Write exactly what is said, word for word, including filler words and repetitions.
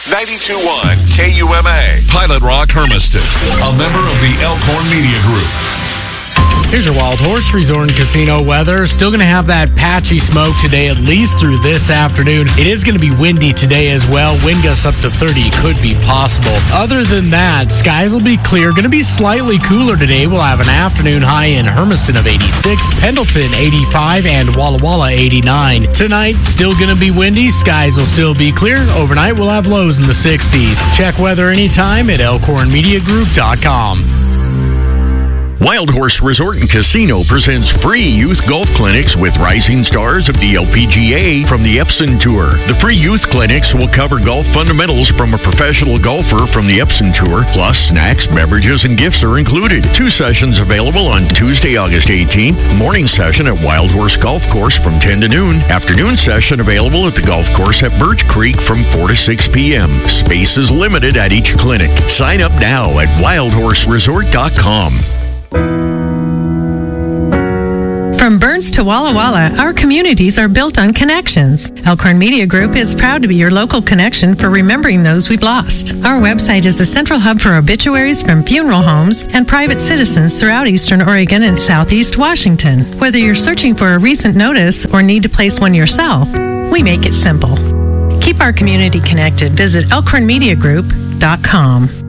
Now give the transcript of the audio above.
ninety-two point one K U M A. Pilot Rock Hermiston, a member of the Elkhorn Media Group. Here's your Wild Horse Resort and Casino weather. Still going to have that patchy smoke today, at least through this afternoon. It is going to be windy today as well. Wind gusts up to thirty could be possible. Other than that, skies will be clear. Going to be slightly cooler today. We'll have an afternoon high in Hermiston of eighty-six, Pendleton eighty-five, and Walla Walla eighty-nine. Tonight, still going to be windy. Skies will still be clear. Overnight, we'll have lows in the sixties. Check weather anytime at elkhorn media group dot com. Wild Horse Resort and Casino presents free youth golf clinics with rising stars of the L P G A from the Epson Tour. The free youth clinics will cover golf fundamentals from a professional golfer from the Epson Tour, plus snacks, beverages, and gifts are included. Two sessions available on Tuesday, August eighteenth. Morning session at Wild Horse Golf Course from ten to noon. Afternoon session available at the golf course at Birch Creek from four to six p.m. Space is limited at each clinic. Sign up now at wild horse resort dot com. From Burns to Walla Walla, our communities are built on connections. Elkhorn Media Group is proud to be your local connection for remembering those we've lost. Our website is the central hub for obituaries from funeral homes and private citizens throughout Eastern Oregon and Southeast Washington. Whether you're searching for a recent notice or need to place one yourself, we make it simple. Keep our community connected. Visit elkhorn media group dot com.